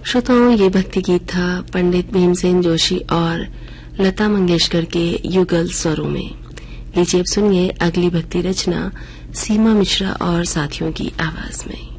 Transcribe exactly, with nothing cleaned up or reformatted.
श्रोताओं, ये भक्ति गीत था पंडित भीमसेन जोशी और लता मंगेशकर के युगल स्वरों में। लीजिए अब सुनिए अगली भक्ति रचना सीमा मिश्रा और साथियों की आवाज में।